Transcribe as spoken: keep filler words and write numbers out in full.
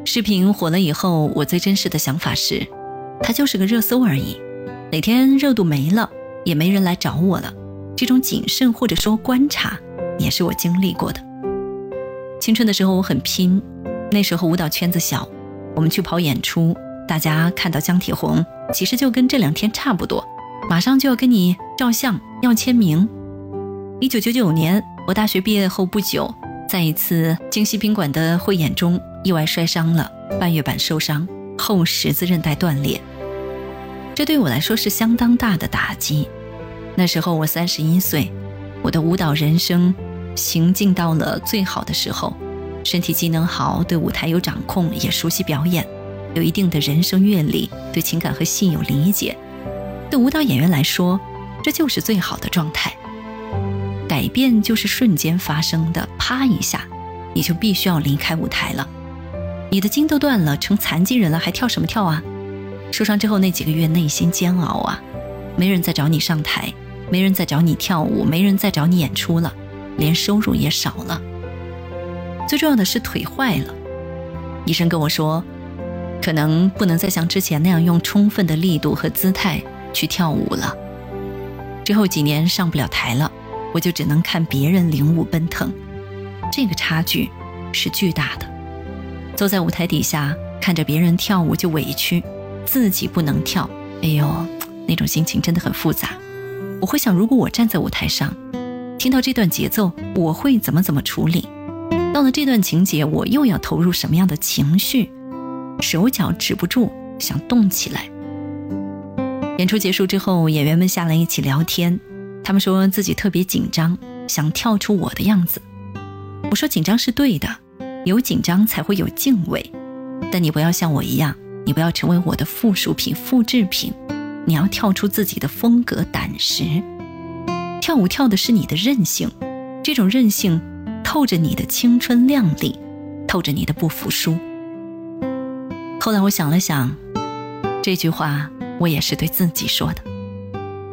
视频火了以后，我最真实的想法是，它就是个热搜而已，哪天热度没了，也没人来找我了。这种谨慎或者说观察，也是我经历过的。青春的时候我很拼，那时候舞蹈圈子小，我们去跑演出，大家看到姜铁红，其实就跟这两天差不多，马上就要跟你照相，要签名。一九九九年，我大学毕业后不久，在一次京西宾馆的汇演中意外摔伤了，半月板受伤，后十字韧带断裂。这对我来说是相当大的打击。那时候我三十一岁，我的舞蹈人生行进到了最好的时候，身体机能好，对舞台有掌控，也熟悉表演，有一定的人生阅历，对情感和戏有理解。对舞蹈演员来说，这就是最好的状态。改变就是瞬间发生的，啪一下你就必须要离开舞台了。你的筋都断了，成残疾人了，还跳什么跳啊？受伤之后那几个月内心煎熬啊，没人再找你上台，没人再找你跳舞，没人再找你演出了，连收入也少了。最重要的是腿坏了，医生跟我说，可能不能再像之前那样用充分的力度和姿态去跳舞了。之后几年上不了台了，我就只能看别人领舞奔腾，这个差距是巨大的。坐在舞台底下看着别人跳舞就委屈，自己不能跳，哎呦，那种心情真的很复杂。我会想，如果我站在舞台上听到这段节奏，我会怎么怎么处理，到了这段情节我又要投入什么样的情绪，手脚止不住想动起来。演出结束之后，演员们下来一起聊天，他们说自己特别紧张，想跳出我的样子。我说紧张是对的，有紧张才会有敬畏，但你不要像我一样，你不要成为我的附属品、复制品，你要跳出自己的风格胆识。跳舞跳的是你的韧性，这种韧性透着你的青春靓丽，透着你的不服输。后来我想了想，这句话我也是对自己说的。